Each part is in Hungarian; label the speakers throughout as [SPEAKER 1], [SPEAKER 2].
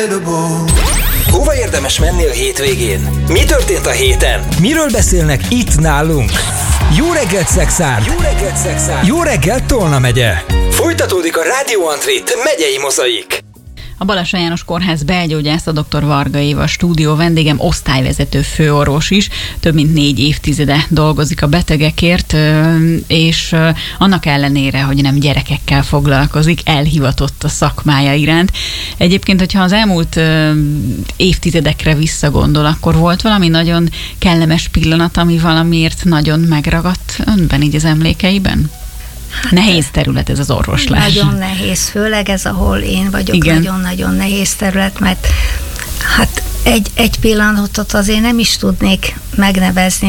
[SPEAKER 1] Hova érdemes menni a hétvégén? Mi történt a héten? Miről beszélnek itt nálunk? Jó reggelt, Szexárd! Jó reggelt, Szexárd! Jó reggelt, Tolna megye! Folytatódik a Rádió Antrit megyei mozaik.
[SPEAKER 2] A Balassa János Kórház belgyógyász, a dr. Varga Éva stúdió vendégem, osztályvezető főorvos is, több mint 4 évtizede dolgozik a betegekért, és annak ellenére, hogy nem gyerekekkel foglalkozik, elhivatott a szakmája iránt. Egyébként, hogyha az elmúlt évtizedekre visszagondol, akkor volt valami nagyon kellemes pillanat, ami valamiért nagyon megragadt önben, így az emlékeiben? Hát nehéz terület ez az orvoslás.
[SPEAKER 3] Nagyon nehéz, főleg ez, ahol én vagyok. Igen. Nagyon-nagyon nehéz terület, mert hát egy pillanatot azért nem is tudnék megnevezni,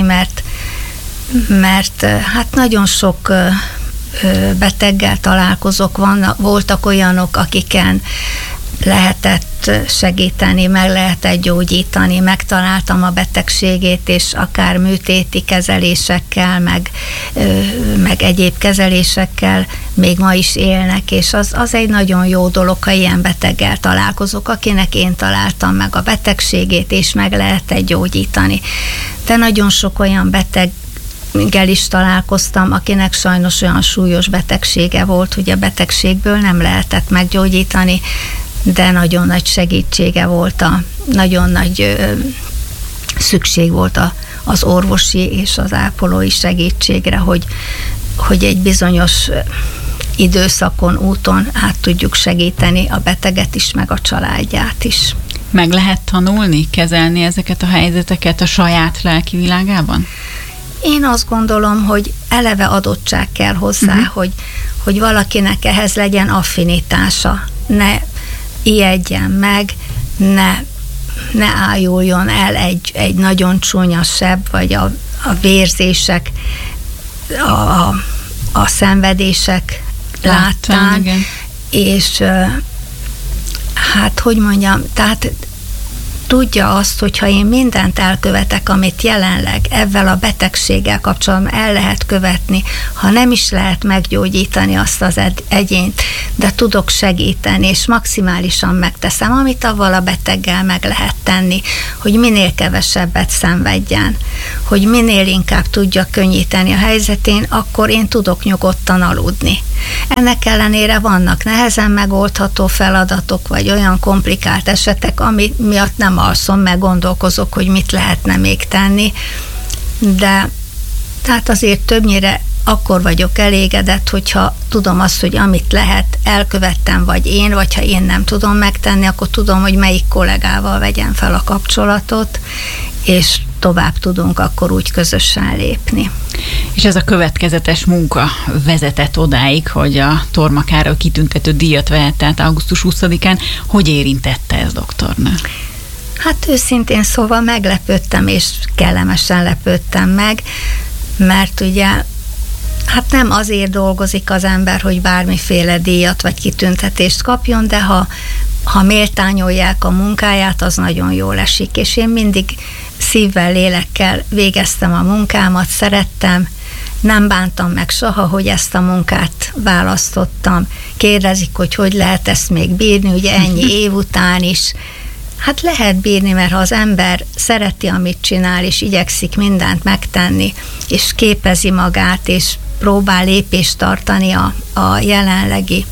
[SPEAKER 3] mert hát nagyon sok beteggel találkozok, voltak olyanok, akiken lehetett segíteni, meg lehetett gyógyítani, megtaláltam a betegségét, és akár műtéti kezelésekkel, meg egyéb kezelésekkel még ma is élnek, és az egy nagyon jó dolog, ha ilyen beteggel találkozok, akinek én találtam meg a betegségét, és meg lehetett gyógyítani. De nagyon sok olyan beteggel is találkoztam, akinek sajnos olyan súlyos betegsége volt, hogy a betegségből nem lehetett meggyógyítani, de nagyon nagy segítsége volt, nagyon nagy szükség volt az orvosi és az ápolói segítségre, hogy egy bizonyos időszakon, úton át tudjuk segíteni a beteget is, meg a családját is.
[SPEAKER 2] Meg lehet tanulni, kezelni ezeket a helyzeteket a saját lelki világában?
[SPEAKER 3] Én azt gondolom, hogy eleve adottság kell hozzá, hogy valakinek ehhez legyen affinitása, ne ijedjen meg, ne ájuljon el egy nagyon csúnya seb, vagy a vérzések, a szenvedések láttán. Igen. És hát, hogy mondjam, tehát tudja azt, hogyha én mindent elkövetek, amit jelenleg ezzel a betegséggel kapcsolatban el lehet követni, ha nem is lehet meggyógyítani azt az egyént, de tudok segíteni, és maximálisan megteszem, amit avval a beteggel meg lehet tenni, hogy minél kevesebbet szenvedjen, hogy minél inkább tudja könnyíteni a helyzetén, akkor én tudok nyugodtan aludni. Ennek ellenére vannak nehezen megoldható feladatok, vagy olyan komplikált esetek, ami miatt nem alszom, meg gondolkozok, hogy mit lehetne még tenni, de tehát azért többnyire akkor vagyok elégedett, hogyha tudom azt, hogy amit lehet, elkövettem, vagy ha én nem tudom megtenni, akkor tudom, hogy melyik kollégával vegyem fel a kapcsolatot, és tovább tudunk akkor úgy közösen lépni.
[SPEAKER 2] És ez a következetes munka vezetett odáig, hogy a Torma Károly kitüntető díjat vehette át augusztus 20-án. Hogy érintette ez, doktornő?
[SPEAKER 3] Hát őszintén szóval meglepődtem, és kellemesen lepődtem meg, mert ugye hát nem azért dolgozik az ember, hogy bármiféle díjat vagy kitüntetést kapjon, de ha méltányolják a munkáját, az nagyon jól esik, és én mindig szívvel, lélekkel végeztem a munkámat, szerettem, nem bántam meg soha, hogy ezt a munkát választottam. Kérdezik, hogy lehet ezt még bírni, ugye ennyi év után is. Hát lehet bírni, mert ha az ember szereti, amit csinál, és igyekszik mindent megtenni, és képezi magát, és próbál lépést tartani a jelenlegi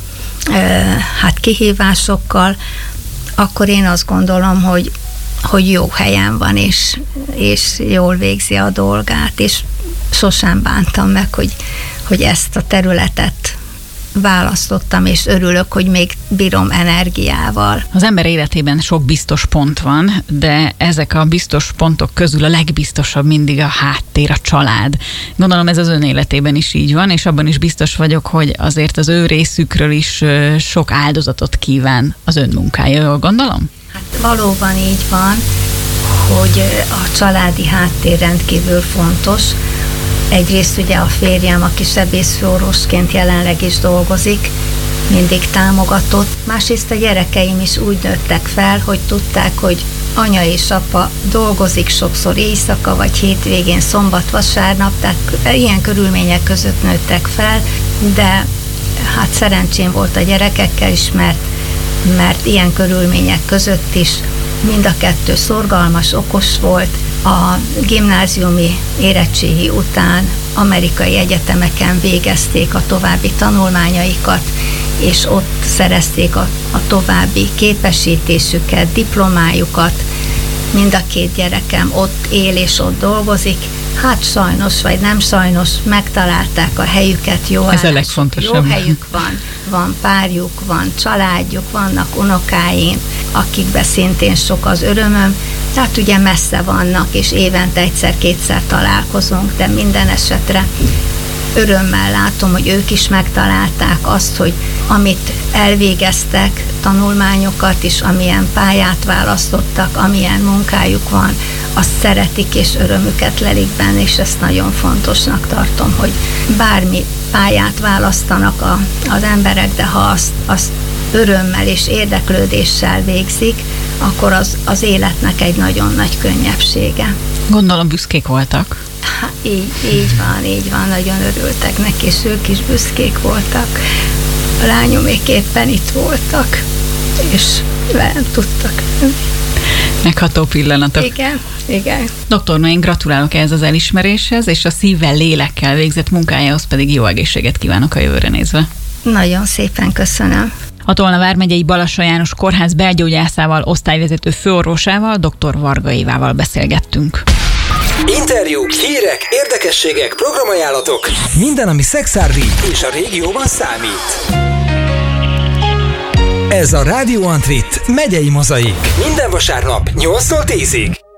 [SPEAKER 3] kihívásokkal, akkor én azt gondolom, hogy jó helyen van, és jól végzi a dolgát, és sosem bántam meg, hogy ezt a területet választottam, és örülök, hogy még bírom energiával.
[SPEAKER 2] Az ember életében sok biztos pont van, de ezek a biztos pontok közül a legbiztosabb mindig a háttér, a család. Gondolom ez az ön életében is így van, és abban is biztos vagyok, hogy azért az ő részükről is sok áldozatot kíván az ön munkája, jól gondolom?
[SPEAKER 3] Hát valóban így van, hogy a családi háttér rendkívül fontos. Egyrészt ugye a férjem, aki sebészfőorvosként jelenleg is dolgozik, mindig támogatott. Másrészt a gyerekeim is úgy nőttek fel, hogy tudták, hogy anya és apa dolgozik sokszor éjszaka, vagy hétvégén, szombat, vasárnap, tehát ilyen körülmények között nőttek fel, de hát szerencsém volt a gyerekekkel is, mert mert ilyen körülmények között is mind a kettő szorgalmas, okos volt. A gimnáziumi érettségi után amerikai egyetemeken végezték a további tanulmányaikat, és ott szerezték a további képesítésüket, diplomájukat. Mind a két gyerekem ott él és ott dolgozik. Hát sajnos, vagy nem sajnos, megtalálták a helyüket,
[SPEAKER 2] Ez a legfontosabb.
[SPEAKER 3] Jó helyük van párjuk, van családjuk, vannak unokáim, akikben szintén sok az örömöm. Tehát ugye messze vannak, és évente egyszer-kétszer találkozunk, de minden esetre örömmel látom, hogy ők is megtalálták azt, hogy amit elvégeztek, tanulmányokat is, amilyen pályát választottak, amilyen munkájuk van, azt szeretik és örömüket lelik benne, és ezt nagyon fontosnak tartom, hogy bármi pályát választanak az emberek, de ha azt örömmel és érdeklődéssel végzik, akkor az életnek egy nagyon nagy könnyebbsége.
[SPEAKER 2] Gondolom büszkék voltak.
[SPEAKER 3] Így van, nagyon örültek neki, és ők is büszkék voltak. A lányomék éppen itt voltak, és velem tudtak.
[SPEAKER 2] Megható pillanatok.
[SPEAKER 3] Igen.
[SPEAKER 2] Doktornő, én gratulálok ehhez az elismeréshez, és a szívvel, lélekkel végzett munkájához pedig jó egészséget kívánok a jövőre nézve.
[SPEAKER 3] Nagyon szépen köszönöm.
[SPEAKER 2] A Tolna vármegyei Balassa János Kórház belgyógyászával, osztályvezető főorvosával, dr. Varga Évával beszélgettünk.
[SPEAKER 1] Interjúk, hírek, érdekességek, programajánlatok. Minden, ami Szekszárdi és a régióban számít. Ez a Radio Antrit megyei mozaik. Minden vasárnap 8-tól 10-ig.